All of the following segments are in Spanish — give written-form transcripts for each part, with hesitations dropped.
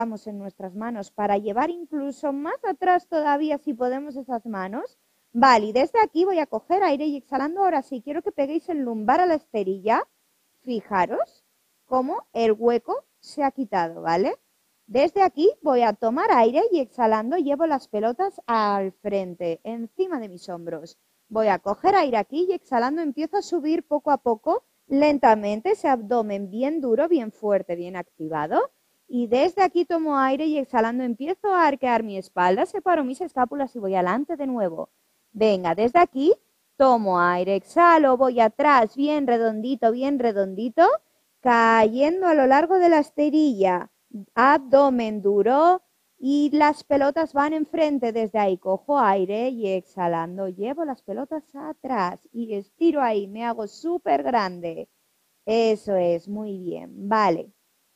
en nuestras manos para llevar incluso más atrás todavía si podemos esas manos. Vale, y desde aquí voy a coger aire y exhalando. Ahora sí, quiero que peguéis el lumbar a la esterilla. Fijaros cómo el hueco se ha quitado, ¿vale? Desde aquí voy a tomar aire y exhalando llevo las pelotas al frente, encima de mis hombros. Voy a coger aire aquí y exhalando empiezo a subir poco a poco, lentamente, ese abdomen bien duro, bien fuerte, bien activado. Y desde aquí tomo aire y exhalando empiezo a arquear mi espalda, separo mis escápulas y voy adelante de nuevo. Venga, desde aquí tomo aire, exhalo, voy atrás, bien redondito, cayendo a lo largo de la esterilla, abdomen duro y las pelotas van enfrente. Desde ahí cojo aire y exhalando llevo las pelotas atrás y estiro ahí, me hago súper grande. Eso es, muy bien, vale.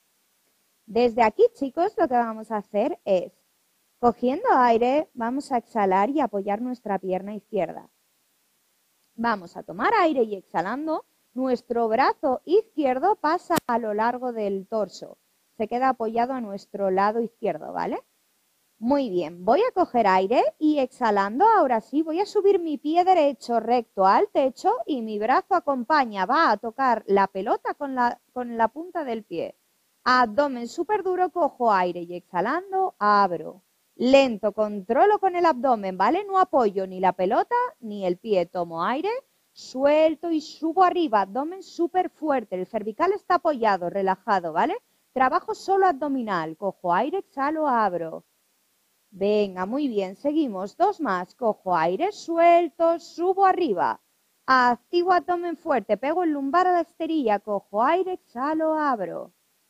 Desde aquí, chicos, lo que vamos a hacer es, cogiendo aire, vamos a exhalar y apoyar nuestra pierna izquierda. Vamos a tomar aire y exhalando, nuestro brazo izquierdo pasa a lo largo del torso. Se queda apoyado a nuestro lado izquierdo, ¿vale? Muy bien, voy a coger aire y exhalando, ahora sí, voy a subir mi pie derecho recto al techo y mi brazo acompaña, va a tocar la pelota con la punta del pie. Abdomen súper duro, cojo aire y exhalando, abro. Lento, controlo con el abdomen, ¿vale? No apoyo ni la pelota ni el pie. Tomo aire, suelto y subo arriba. Abdomen súper fuerte. El cervical está apoyado, relajado, ¿vale? Trabajo solo abdominal. Cojo aire, exhalo, abro. Venga, muy bien. Seguimos. Dos más. Cojo aire, suelto, subo arriba. Activo abdomen fuerte. Pego el lumbar a la esterilla. Cojo aire, exhalo, abro.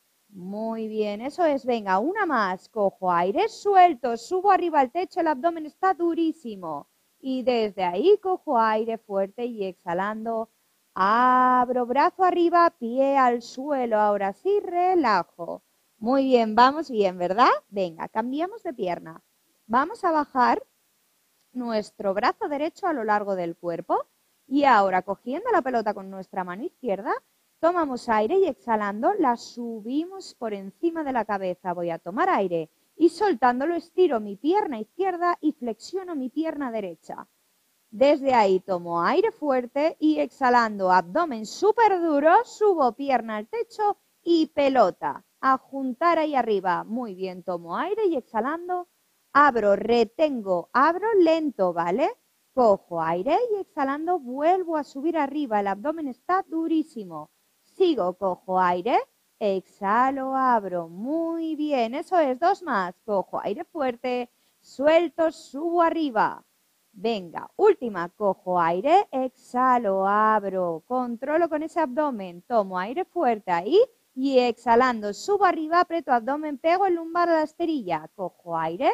Muy bien, eso es, venga, una más, cojo aire, suelto, subo arriba al techo, el abdomen está durísimo. Y desde ahí cojo aire fuerte y exhalando, abro brazo arriba, pie al suelo, ahora sí, relajo. Muy bien, vamos bien, ¿verdad? Venga, cambiamos de pierna. Vamos a bajar nuestro brazo derecho a lo largo del cuerpo y ahora cogiendo la pelota con nuestra mano izquierda, tomamos aire y exhalando la subimos por encima de la cabeza. Voy a tomar aire y soltándolo estiro mi pierna izquierda y flexiono mi pierna derecha. Desde ahí tomo aire fuerte y exhalando abdomen súper duro, subo pierna al techo y pelota. A juntar ahí arriba. Muy bien, tomo aire y exhalando abro, retengo, abro lento, ¿vale? Cojo aire y exhalando vuelvo a subir arriba. El abdomen está durísimo. Sigo, cojo aire, exhalo, abro. Muy bien, eso es, dos más. Cojo aire fuerte, suelto, subo arriba. Venga, última, cojo aire, exhalo, abro. Controlo con ese abdomen, tomo aire fuerte ahí y exhalando, subo arriba, aprieto abdomen, pego el lumbar a la esterilla. Cojo aire,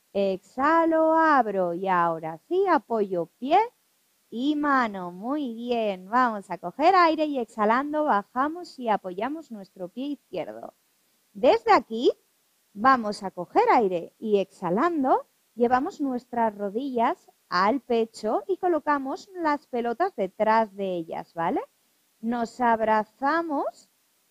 exhalo, abro y ahora sí, apoyo pie y mano. Muy bien, vamos a coger aire y exhalando bajamos y apoyamos nuestro pie izquierdo. Desde aquí vamos a coger aire y exhalando llevamos nuestras rodillas al pecho y colocamos las pelotas detrás de ellas, ¿vale? Nos abrazamos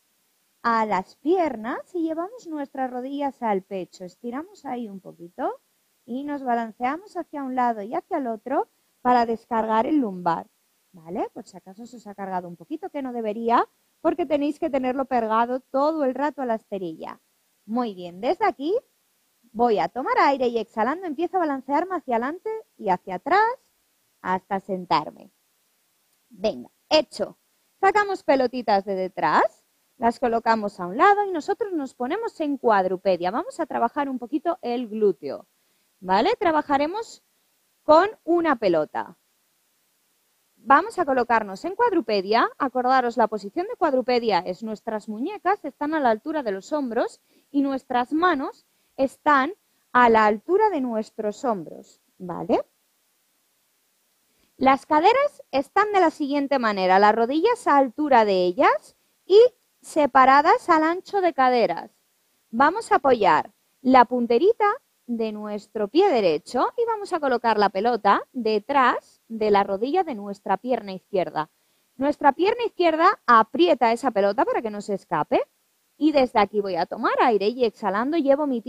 a las piernas y llevamos nuestras rodillas al pecho. Estiramos ahí un poquito y nos balanceamos hacia un lado y hacia el otro para descargar el lumbar, ¿vale? Por si acaso se os ha cargado un poquito, que no debería, porque tenéis que tenerlo pegado todo el rato a la esterilla. Muy bien, desde aquí voy a tomar aire y exhalando empiezo a balancearme hacia adelante y hacia atrás hasta sentarme. Venga, hecho. Sacamos pelotitas de detrás, las colocamos a un lado y nosotros nos ponemos en cuadrupedia. Vamos a trabajar un poquito el glúteo, ¿vale? Trabajaremos con una pelota. Vamos a colocarnos en cuadrupedia. Acordaros, la posición de cuadrupedia es nuestras muñecas están a la altura de los hombros y nuestras manos están a la altura de nuestros hombros, ¿vale? Las caderas están de la siguiente manera, las rodillas a altura de ellas y separadas al ancho de caderas. Vamos a apoyar la punterita de nuestro pie derecho y vamos a colocar la pelota detrás de la rodilla de nuestra pierna izquierda. Nuestra pierna izquierda aprieta esa pelota para que no se escape y desde aquí voy a tomar aire y exhalando llevo mi pie